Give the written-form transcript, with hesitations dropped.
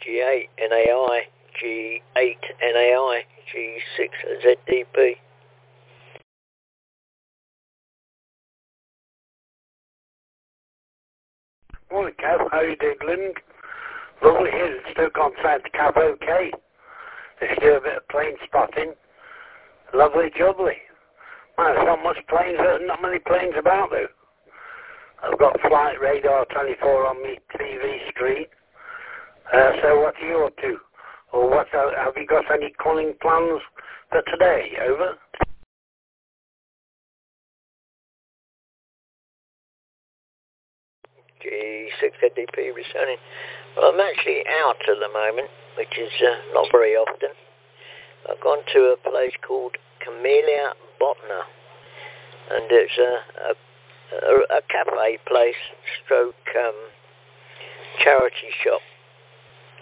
G8 NAI, G8 NAI, G6 ZDP. Morning, Cav. How you doing, Glenn? Lovely here. Still gone south to Cav OK. There's still a bit of plane spotting. Lovely jubbly. Man, there's not much planes, not many planes about though. I've got Flight Radar 24 on me TV screen. So what are you up to? Or have you got any calling plans for today? Over. G6 ZDP returning. Well, I'm actually out at the moment, which is not very often. I've gone to a place called Camellia Botna, and it's a cafe place stroke charity shop.